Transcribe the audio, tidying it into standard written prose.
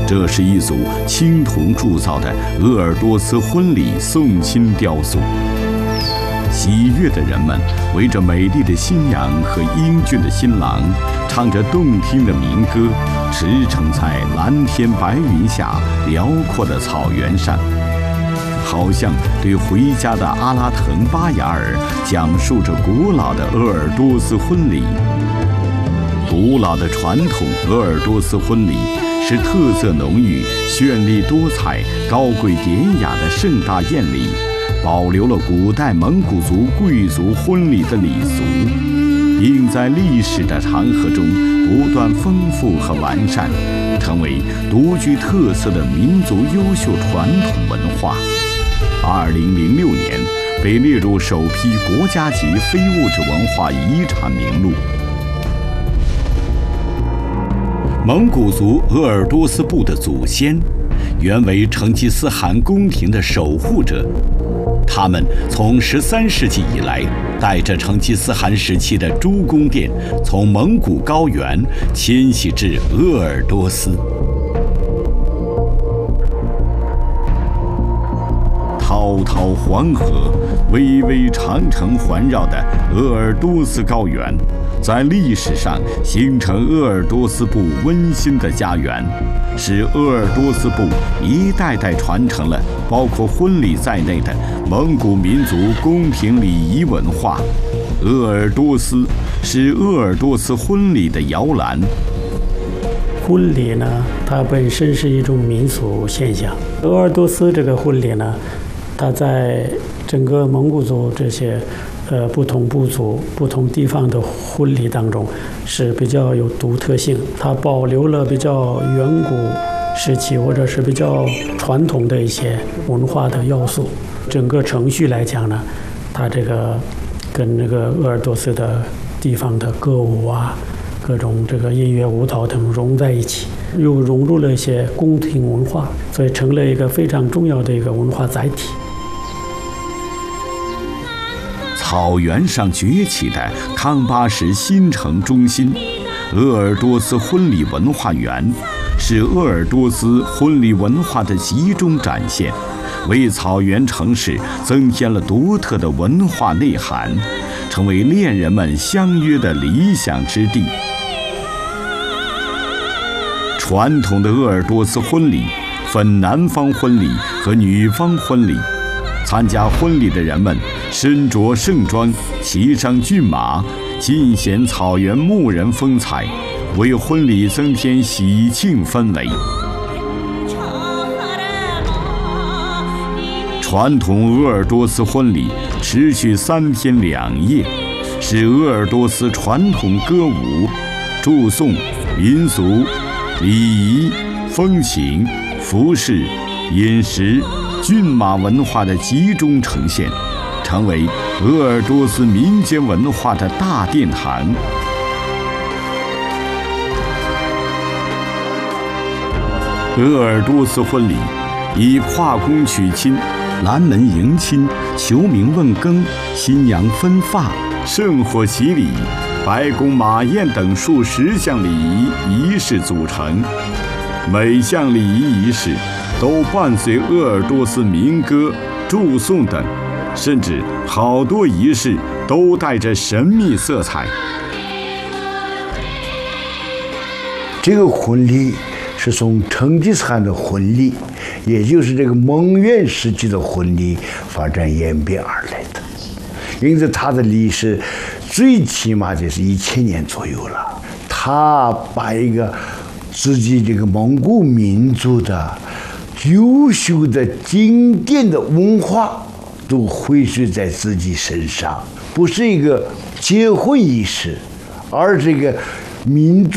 这是一组青铜铸造的鄂尔多斯婚礼送亲雕塑。喜悦的人们围着美丽的新娘和英俊的新郎，唱着动听的民歌，驰骋在蓝天白云下辽阔的草原上，好像对回家的阿拉腾巴雅尔讲述着古老的鄂尔多斯婚礼。古老的传统鄂尔多斯婚礼是特色浓郁、绚丽多彩、高贵典雅的盛大宴礼，保留了古代蒙古族贵族婚礼的礼俗，并在历史的长河中不断丰富和完善，成为独具特色的民族优秀传统文化。2006年被列入首批国家级非物质文化遗产名录。蒙古族鄂尔多斯部的祖先原为成吉思汗宫廷的守护者，他们从13世纪以来，带着成吉思汗时期的诸宫殿，从蒙古高原迁徙至鄂尔多斯。滔滔黄河、巍巍长城环绕的鄂尔多斯高原，在历史上形成鄂尔多斯部温馨的家园，使鄂尔多斯部一代代传承了包括婚礼在内的蒙古民族宫廷礼仪文化。鄂尔多斯是鄂尔多斯婚礼的摇篮。 婚礼呢，它本身是一种民俗现象。鄂尔多斯这个婚礼呢，它在整个蒙古族这些不同部族、不同地方的婚礼当中是比较有独特性，它保留了比较远古时期或者是比较传统的一些文化的要素。整个程序来讲呢，它这个跟那个鄂尔多斯的地方的歌舞啊、各种这个音乐舞蹈等融在一起，又融入了一些宫廷文化，所以成了一个非常重要的一个文化载体。 草原上崛起的康巴什新城中心鄂尔多斯婚礼文化园，是鄂尔多斯婚礼文化的集中展现，为草原城市增添了独特的文化内涵，成为恋人们相约的理想之地。传统的鄂尔多斯婚礼分男方婚礼和女方婚礼，参加婚礼的人们身着盛装，骑上骏马，尽显草原牧人风采，为婚礼增添喜庆氛围。传统鄂尔多斯婚礼持续3天2夜，是鄂尔多斯传统歌舞、祝颂、民俗、礼仪、风情、服饰、饮食、骏马文化的集中呈现，成为鄂尔多斯民间文化的大殿堂。鄂尔多斯婚礼以跨宫娶亲、拦门迎亲、求名问更、新娘分发、圣火洗礼、白宫马宴等数10项礼仪仪式组成。每项礼仪仪式都伴随鄂尔多斯民歌、祝颂等，甚至好多仪式都带着神秘色彩。 这个婚礼是从成吉思汗的婚礼，也就是这个蒙元时期的婚礼发展演变而来的，因此它的历史最起码就是1000年左右了。他把一个自己这个蒙古民族的优秀的经典的文化都汇聚在自己身上，不是一个结婚仪式，而这个民族